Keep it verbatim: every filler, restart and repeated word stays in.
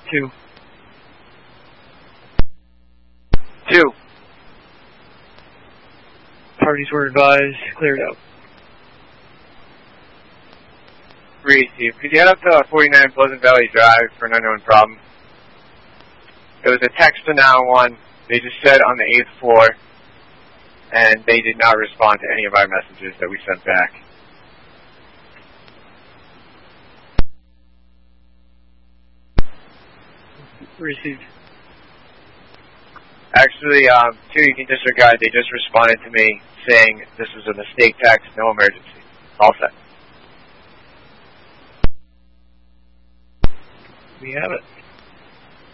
Two. Two. Parties were advised, cleared out. Received. Could you head up to forty-nine Pleasant Valley Drive for an unknown problem? It was a text to nine one one. They just said on the eighth floor, and they did not respond to any of our messages that we sent back. Received. Actually, um, two, you can disregard. They just responded to me saying this was a mistake text, no emergency. All set. We have it.